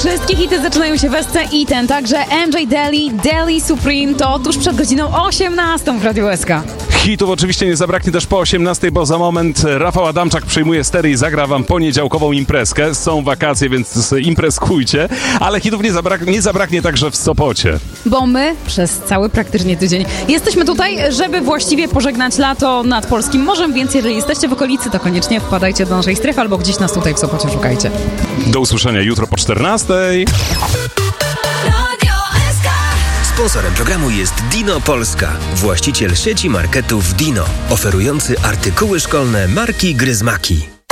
Wszystkie hity zaczynają się w SC i ten, także MJ Deli Supreme to tuż przed godziną 18 w Radiu SK. Hitów oczywiście nie zabraknie też po 18, bo za moment Rafał Adamczak przyjmuje stery i zagra wam poniedziałkową imprezkę. Są wakacje, więc imprezkujcie, ale hitów nie zabraknie także w Sopocie. Bo my przez cały praktycznie tydzień jesteśmy tutaj, żeby właściwie pożegnać lato nad polskim morzem, więc jeżeli jesteście w okolicy, to koniecznie wpadajcie do naszej strefy albo gdzieś nas tutaj w Sopocie szukajcie. Do usłyszenia jutro po 14. Sponsorem programu jest Dino Polska, właściciel sieci marketów Dino, oferujący artykuły szkolne marki Gryzmaki.